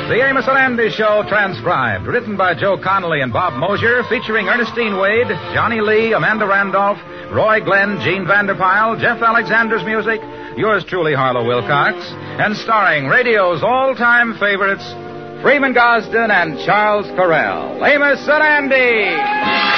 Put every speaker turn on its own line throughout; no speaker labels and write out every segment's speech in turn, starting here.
The Amos and Andy Show transcribed. Written by Joe Connolly and Bob Mosier, featuring Ernestine Wade, Johnny Lee, Amanda Randolph, Roy Glenn, Gene Vanderpyle, Jeff Alexander's music, yours truly, Harlow Wilcox, and starring radio's all-time favorites, Freeman Gosden and Charles Correll. Amos and Andy!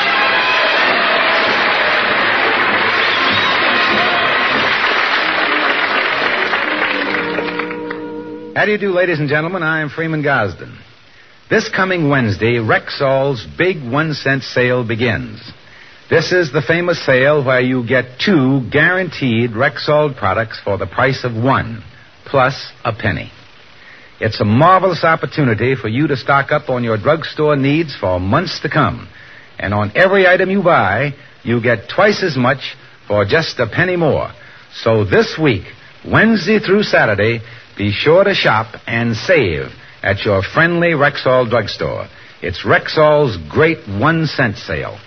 How do you do, ladies and gentlemen? I am Freeman Gosden. This coming Wednesday, Rexall's big 1-cent sale begins. This is the famous sale where you get 2 guaranteed Rexall products for the price of 1, plus a penny. It's a marvelous opportunity for you to stock up on your drugstore needs for months to come. And on every item you buy, you get twice as much for just a penny more. So this week, Wednesday through Saturday, be sure to shop and save at your friendly Rexall drugstore. It's Rexall's great 1-cent sale.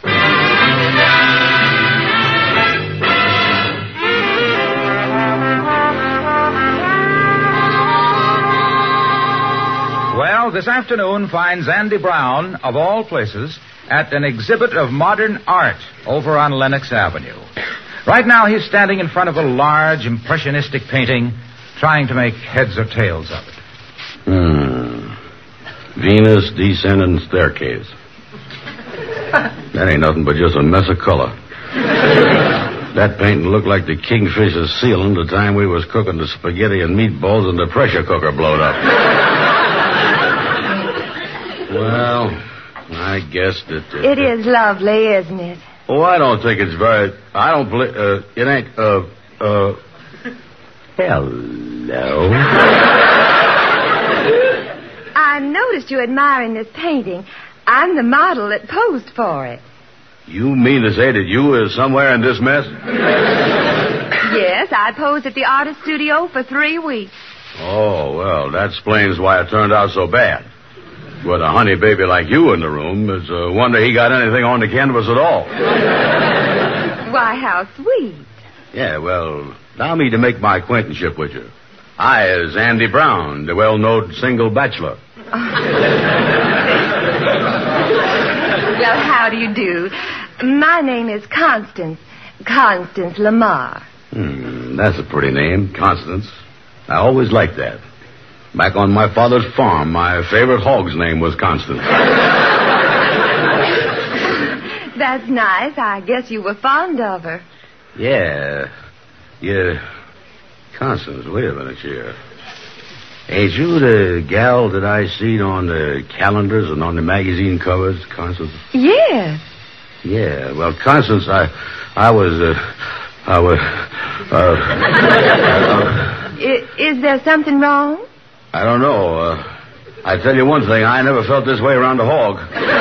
Well, this afternoon finds Andy Brown, of all places, at an exhibit of modern art over on Lenox Avenue. Right now he's standing in front of a large, impressionistic painting, trying to make heads or tails of it.
Venus Descending Staircase. That ain't nothing but just a mess of color. That painting looked like the Kingfisher's ceiling the time we was cooking the spaghetti and meatballs and the pressure cooker blowed up. Well, I guess that...
It is lovely, isn't it?
Oh, I don't think it's very... I don't believe... it ain't... Hello.
I noticed you admiring this painting. I'm the model that posed for it.
You mean to say that you was somewhere in this mess?
Yes, I posed at the artist studio for 3 weeks.
Oh, well, that explains why it turned out so bad. With a honey baby like you in the room, it's a wonder he got anything on the canvas at all.
Why, how sweet.
Yeah, well, allow me to make my acquaintanceship with you. I is Andy Brown, the well-known single bachelor.
Well, how do you do? My name is Constance Lamar.
That's a pretty name, Constance. I always liked that. Back on my father's farm, my favorite hog's name was Constance.
That's nice. I guess you were fond of her.
Yeah. Constance, wait a minute here. Ain't you the gal that I seen on the calendars and on the magazine covers, Constance?
Yes.
Yeah, well, Constance, I was...
Is there something wrong?
I don't know. I tell you one thing, I never felt this way around a hog.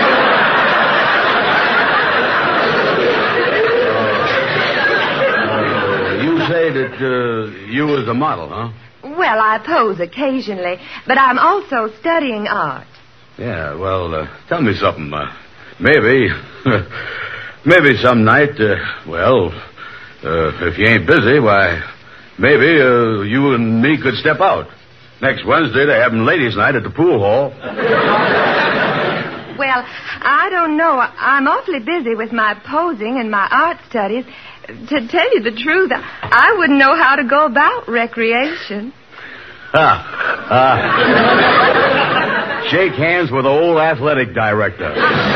You say that you was a model, huh?
Well, I pose occasionally, but I'm also studying art.
Yeah, well, tell me something. Maybe some night, if you ain't busy, why, maybe you and me could step out. Next Wednesday, they're having ladies' night at the pool hall.
Well, I don't know. I'm awfully busy with my posing and my art studies. To tell you the truth, I wouldn't know how to go about recreation.
Shake hands with the old athletic director.